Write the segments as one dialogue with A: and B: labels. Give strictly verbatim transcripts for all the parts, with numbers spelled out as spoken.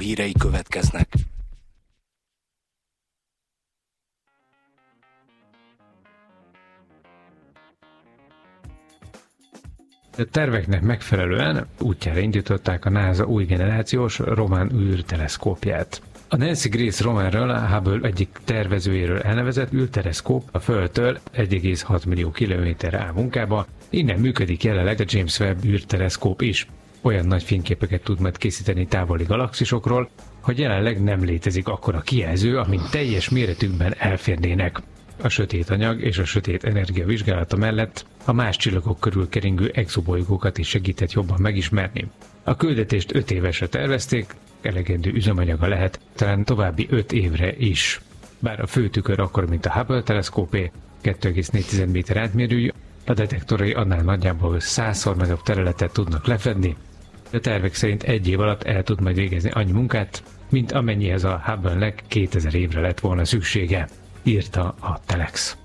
A: hírei következnek.
B: A terveknek megfelelően útjára indították a NASA új generációs Román űrteleszkópját. A Nancy Grace Romanről, a Hubble egyik tervezőjéről elnevezett űrteleszkóp a Földtől egy egész hat millió kilométerre áll munkába, innen működik jelenleg a James Webb űrteleszkóp is. Olyan nagy fényképeket tud majd készíteni távoli galaxisokról, hogy jelenleg nem létezik akkora kijelző, amin teljes méretükben elférnének. A sötét anyag és a sötét energia vizsgálata mellett a más csillagok körül keringő exobolygókat is segített jobban megismerni. A küldetést öt évesre tervezték, elegendő üzemanyaga lehet, talán további öt évre is. Bár a fő tükör akkor, mint a Hubble teleszkópé, két egész négy méter átmérőjű, a detektorai annál nagyjából százszor nagyobb területet tudnak lefedni. A tervek szerint egy év alatt el tud majd végezni annyi munkát, mint amennyihez a Hubble-nek kétezer évre lett volna szüksége, írta a Telex.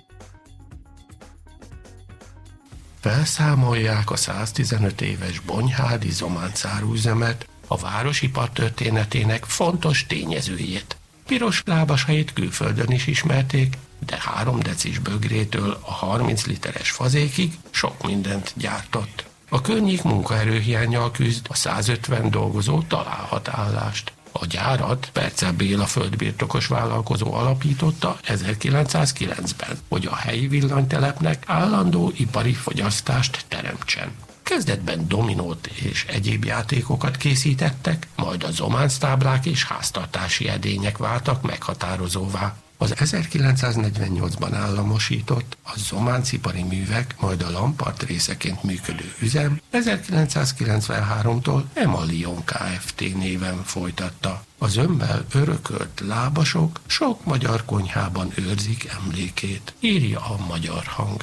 C: Felszámolják a száztizenöt éves Bonyhádi zománcáruüzemet, a városipar történetének fontos tényezőjét. Piros lábasait külföldön is ismerték, de három decis bögrétől a harminc literes fazékig sok mindent gyártott. A környék munkaerőhiánnyal küzd, a százötven dolgozó találhat állást. A gyárat Percel Béla földbirtokos vállalkozó alapította ezerkilencszázkilencben, hogy a helyi villanytelepnek állandó ipari fogyasztást teremtsen. Kezdetben dominót és egyéb játékokat készítettek, majd a zománctáblák és háztartási edények váltak meghatározóvá. Az ezerkilencszáznegyvennyolcban államosított a zománcipari művek, majd a Lampart részeként működő üzem ezerkilencszázkilencvenháromtól Emalion Kft. Néven folytatta. Az önbel örökölt lábasok sok magyar konyhában őrzik emlékét, írja a Magyar Hang.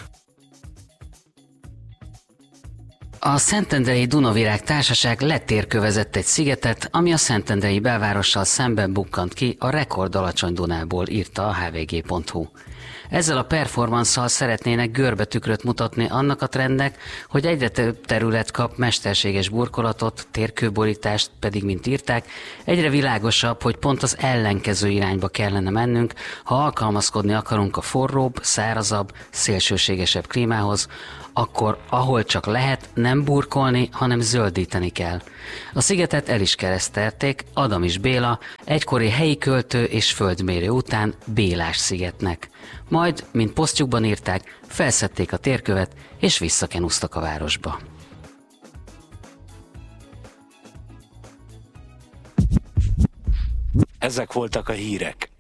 D: A Szentendrei Dunavirág Társaság letérkövezett egy szigetet, ami a szentendrei belvárossal szemben bukkant ki a rekord alacsony Dunából, írta a há vé gé pont hú. Ezzel a performansszal szeretnének görbetükröt mutatni annak a trendnek, hogy egyre több terület kap mesterséges burkolatot, térkőborítást, pedig, mint írták, egyre világosabb, hogy pont az ellenkező irányba kellene mennünk, ha alkalmazkodni akarunk a forróbb, szárazabb, szélsőségesebb klímához, akkor ahol csak lehet, nem burkolni, hanem zöldíteni kell. A szigetet el is keresztelték Adamis Béla, egykori helyi költő és földmérő után Bélás szigetnek. Majd, mint posztjukban írták, felszedték a térkövet és visszakenúztak a városba.
A: Ezek voltak a hírek.